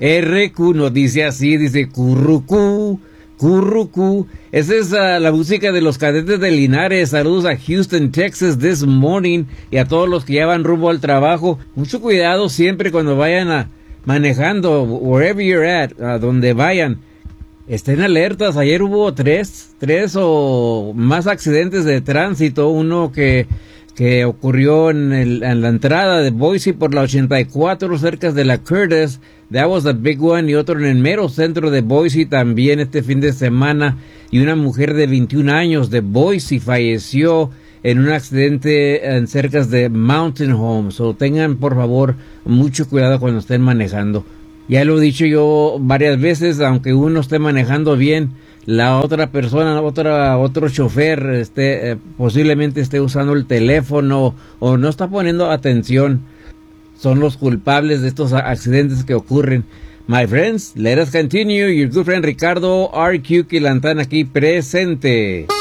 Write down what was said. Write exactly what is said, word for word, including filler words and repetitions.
R Q nos dice así, dice currucú, currucú. Esa es uh, la música de los Cadetes de Linares. Saludos a Houston, Texas, this morning, y a todos los que ya van rumbo al trabajo. Mucho cuidado siempre cuando vayan a manejando, wherever you're at, a donde vayan. Estén alertas. Ayer hubo tres, tres o más accidentes de tránsito. Uno que, que ocurrió en, el, en la entrada de Boise por la ochenta y cuatro, cerca de la Curtis. That was the big one. Y otro en el mero centro de Boise también este fin de semana. Y una mujer de veintiún años de Boise falleció en un accidente en cerca de Mountain Home. So tengan por favor mucho cuidado cuando estén manejando. Ya lo he dicho yo varias veces, aunque uno esté manejando bien, la otra persona, otra, otro chofer, esté, eh, posiblemente esté usando el teléfono o no está poniendo atención. Son los culpables de estos accidentes que ocurren. My friends, let us continue. Your good friend Ricardo R Q Quilantán aquí presente.